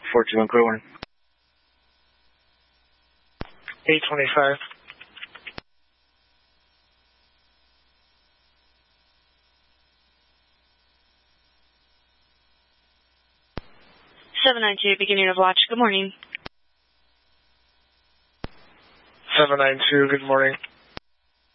421, clear warning. 825. Beginning of watch. Good morning. 792, good morning.